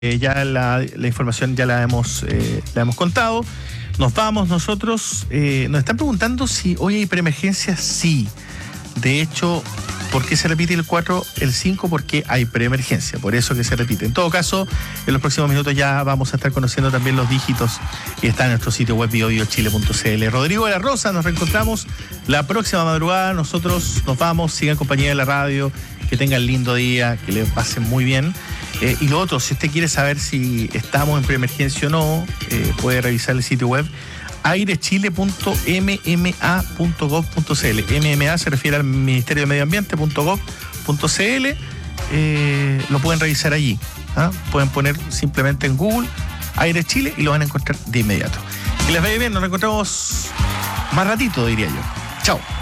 Ya la información ya la hemos contado. Nos vamos nosotros. Nos están preguntando si hoy hay preemergencia. Sí. De hecho, ¿por qué se repite el 4, el 5? Porque hay preemergencia. Por eso que se repite. En todo caso, en los próximos minutos ya vamos a estar conociendo también los dígitos que están en nuestro sitio web biobiochile.cl. Rodrigo de la Rosa, nos reencontramos la próxima madrugada. Nosotros nos vamos. Sigan en compañía de la radio. Que tengan lindo día. Que le pasen muy bien. Y lo otro, si usted quiere saber si estamos en preemergencia o no, puede revisar el sitio web airechile.mma.gov.cl. MMA se refiere al Ministerio de Medio Ambiente.gov.cl. Lo pueden revisar allí. Pueden poner simplemente en Google Aire Chile y lo van a encontrar de inmediato. Que les vaya bien, nos encontramos más ratito, diría yo. Chao.